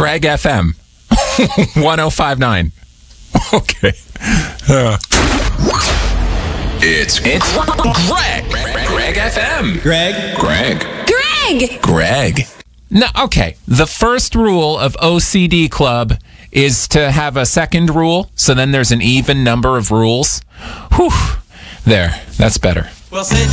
Greg FM 1059. Okay. It's Greg FM. Greg. No, okay. The first rule of OCD Club is to have a second rule, so then there's an even number of rules. Whew. There. That's better. Well, sit